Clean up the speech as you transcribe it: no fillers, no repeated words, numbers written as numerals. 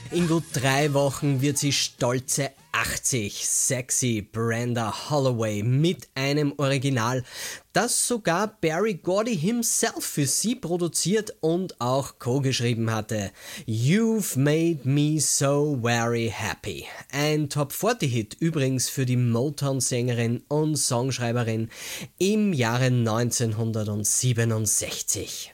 In gut 3 Wochen wird sie stolze 80. Sexy Brenda Holloway mit einem Original, das sogar Berry Gordy himself für sie produziert und auch co-geschrieben hatte. You've Made Me So Very Happy. Ein Top-40-Hit übrigens für die Motown-Sängerin und Songschreiberin im Jahre 1967.